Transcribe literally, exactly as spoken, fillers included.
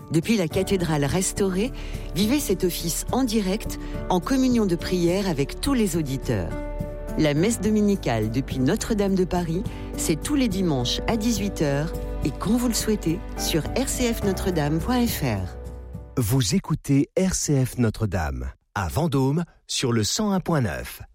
Depuis la cathédrale restaurée, vivez cet office en direct, en communion de prière avec tous les auditeurs. La messe dominicale depuis Notre-Dame de Paris, c'est tous les dimanches à dix-huit heures et quand vous le souhaitez sur r c f notre dame point f r. Vous écoutez R C F Notre-Dame, à Vendôme, sur le cent un point neuf.